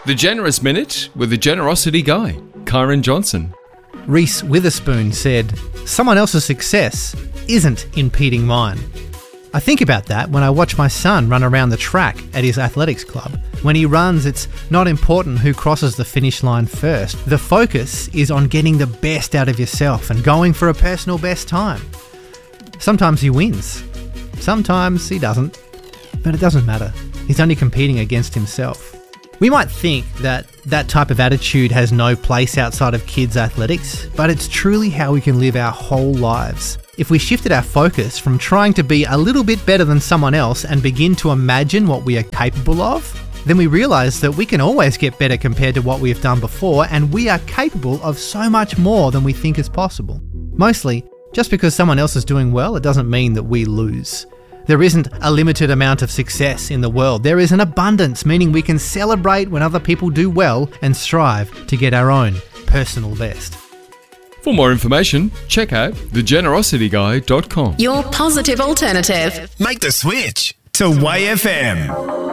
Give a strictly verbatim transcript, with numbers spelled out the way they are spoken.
The Generous Minute with the Generosity Guy, Kyron Johnson. Reese Witherspoon said, "Someone else's success isn't impeding mine." I think about that when I watch my son run around the track at his athletics club. When he runs, it's not important who crosses the finish line first. The focus is on getting the best out of yourself and going for a personal best time. Sometimes he wins. Sometimes he doesn't. But it doesn't matter. He's only competing against himself. We might think that that type of attitude has no place outside of kids' athletics, but it's truly how we can live our whole lives. If we shifted our focus from trying to be a little bit better than someone else and begin to imagine what we are capable of, then we realise that we can always get better compared to what we have done before, and we are capable of so much more than we think is possible. Mostly, just because someone else is doing well, it doesn't mean that we lose. There isn't a limited amount of success in the world. There is an abundance, meaning we can celebrate when other people do well and strive to get our own personal best. For more information, check out the generosity guy dot com. Your positive alternative. Make the switch to Y F M.